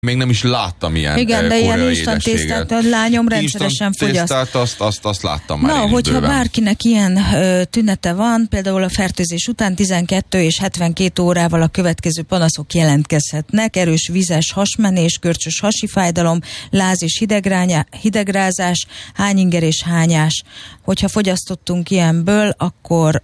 még nem is láttam ilyen igen, de ilyen instant tésztát a lányom rendszeresen fogyaszt. Azt láttam már. Na, hogyha bárkinek ilyen tünete van, például a fertőzés után 12 és 72 órával a következő panaszok jelentkezhetnek: erős vizes hasmenés, görcsös hasi fájdalom, láz és hidegrázás, hányinger és hányás. Hogyha fogyasztottunk ilyenből, akkor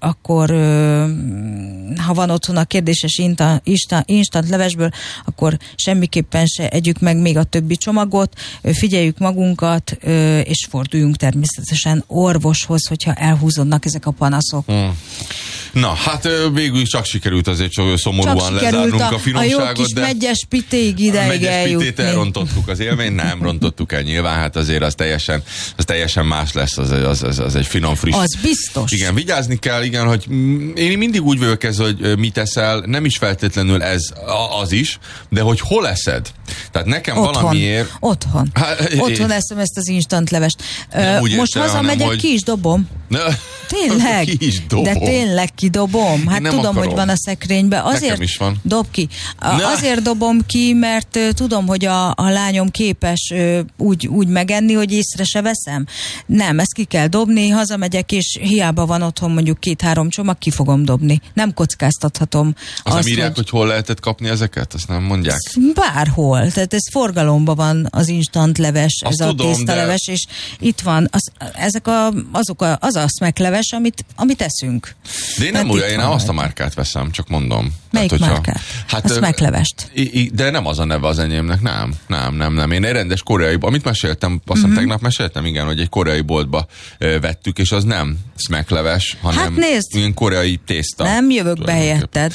ha van otthon a kérdéses instant levesből, akkor semmiképpen se együk meg még a többi csomagot, figyeljük magunkat, és forduljunk természetesen orvoshoz, hogyha elhúzódnak ezek a panaszok. Na, hát végül is csak sikerült azért szomorúan lezárnunk a finomságot. A jó kis megyes pitéig ideig eljutni. Pitét elrontottuk az élményt, nem rontottuk el nyilván, hát azért az teljesen más lesz, az egy finom, friss. Az biztos. Igen, vigyázni kell, igen, hogy én mindig úgy vagyok ez, hogy mit eszel, nem is feltétlenül ez az is, de hogy hol eszed. Tehát nekem otthon, valamiért... Otthon eszem ezt az instant levest. Most hazamegyek, hogy... ki is dobom. Tényleg? Ki is dobom. De tényleg kidobom. Hát tudom, akarom. hogy van a szekrényben. Azért is van. Dob ki. Azért dobom ki, mert tudom, hogy a lányom képes úgy megenni, hogy észre se veszem. Nem, ezt ki kell dobni, hazamegyek, és hiába van otthon mondjuk 2-3 csomag, ki fogom dobni. Nem kockáztathatom. Azt nem írják, hogy hol lehetett kapni ezeket? Azt nem mondják? Bárhol. Tehát ez forgalomban van az instant leves, azt ez tudom, a tésztaleves, és itt van az a smekleves, amit eszünk. De én nem én azt a márkát veszem, csak mondom. Melyik márkát? Hát, a smeklevest. De nem az a neve az enyémnek, nem. Én egy rendes koreai, amit meséltem, azt hiszem tegnap meséltem, igen, hogy egy koreai boltba vettük, és az nem smekleves, hanem hát nézd, ilyen koreai tészta. Nem jövök be helyetted.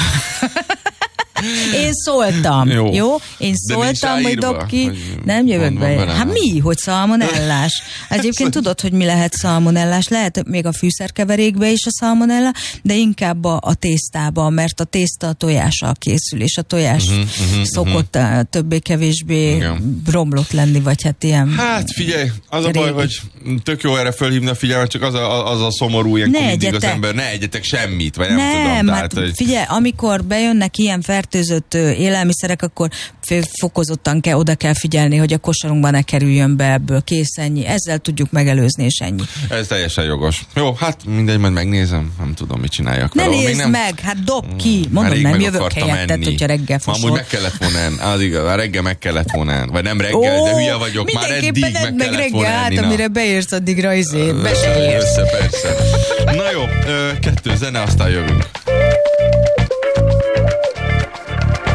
Én szóltam, jó? Én szóltam, hogy dob ki, nem jövök be. Hát mi, hogy szalmonellás? Egyébként tudod, hogy mi lehet szalmonellás? Lehet még a fűszerkeverékbe is a szalmonella, de inkább a tésztába, mert a tészta a tojással készül, és a tojás szokott többé-kevésbé romlott lenni, vagy hát ilyen... Hát figyelj, az a baj, hogy tök jó erre fölhívni a figyelmet, csak az a szomorú, ilyenkor mindig az ember, ne egyetek semmit, vagy nem tudom. Hát figyelj, amikor bejönnek ilyen fertőzött élelmiszerek, akkor fokozottan oda kell figyelni, hogy a kosarunkban ne kerüljön be ebből, kész, ennyi. Ezzel tudjuk megelőzni, és ennyi. Ez teljesen jogos. Jó, hát mindegy, majd megnézem, nem tudom, mit csináljak. Ne nézd meg, hát dob ki. Mondom, nem jövök helyetted, hogyha reggel fosol. Amúgy meg kellett volna enni, az igaz, reggel meg kellett volna enni. Vagy nem reggel, de hülye vagyok, már eddig meg kellett volna enni. Hát, amire beérsz, addigra be se érsz. Persze. Na jó, 2 zene, aztán jövünk.